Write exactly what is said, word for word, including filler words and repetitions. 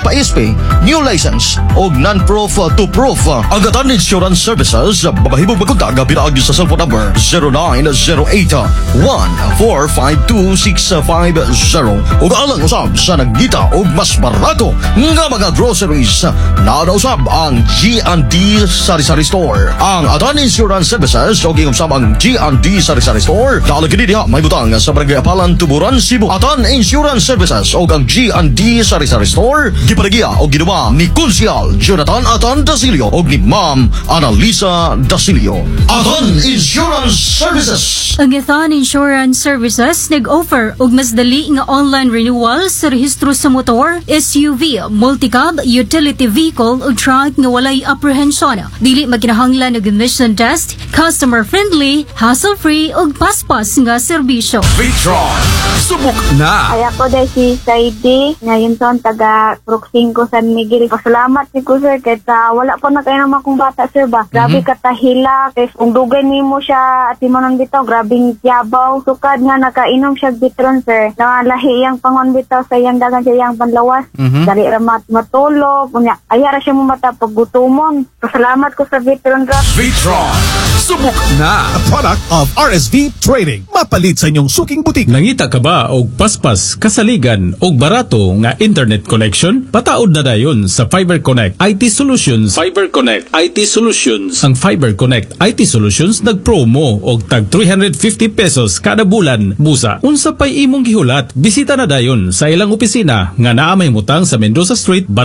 pa-S P, new license, o non-proof to proof. Agatan Insurance Services, babahibog magkuntaga binaag sa cellphone number zero nine zero eight one four five two six five zero. Ug alang usab sa nagdita og mas barato nga mga groceries. Naadausab ang G and D Sari-Sari Store. Ang Atan Insurance Services o giusab ang G and D Sari-Sari Store. Dahil kini diha may butang sa Barangay Apalan, Tuburan, Cebu. Atan Insurance Services o ang G and D Sari-Sari Store giparegiya o ginuba ni Konsyal Jonathan Atan Dasilio o ni Ma'am Annalisa Dasilio. Atan Insurance Services. Ang Atan Insurance Services nag-offer og mas dali nga online renewal sa rehistro sa motor, S U V, multicab, utility vehicle o truck nga walay apprehension. Dili maginahanglan og emission test, customer friendly, hassle-free ug paspas nga serbisyo. Vitron, subok na! Ay ako dahil si Saidi, ngayon son taga Bruxing ko San Miguel. Pasalamat si ko sir, kahit uh, wala po na kayo naman kong bata sir ba. Grabe mm-hmm. katahila, kahit kung dugay ni mo siya at imonon bitaw, grabing yabaw. Sukad nga nakainom siya bitron sir. Nalahi iyang pangon bitaw sa iyang dagan sa iyang panlawas. Mm-hmm. Dali ramat matulog. Kunya, ayara siya mo mata paggutumon. Pasalamat ko sa bitron ra. Vitron, subok na! A product of R S V Trading. Mapalit sa inyong suking butik. Nangita ka ba og paspas, kasaligan og barato nga internet connection? Pataod na dayon sa Fiber Connect I T Solutions. Fiber Connect I T Solutions. Ang Fiber Connect I T Solutions nagpromo og tag three hundred fifty pesos kada bulan. Busa, unsa pay imong gihulat? Bisita na dayon sa ilang opisina nga naa may mutang sa Mendoza Street,